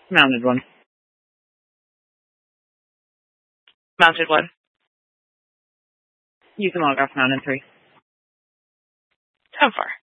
Mounted one. Mounted one. Use the monograph mount in 3. 10-4.